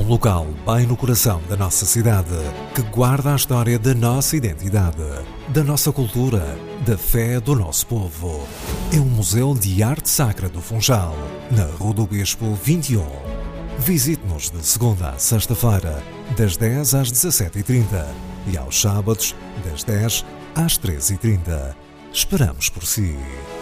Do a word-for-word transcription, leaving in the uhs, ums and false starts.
local bem no coração da nossa cidade, que guarda a história da nossa identidade, da nossa cultura, da fé do nosso povo. É o Museu de Arte Sacra do Funchal, na Rua do Bispo vinte e um. Visite-nos de segunda a sexta-feira, das dez às dezassete e trinta e aos sábados, das dez às treze e trinta. Esperamos por si.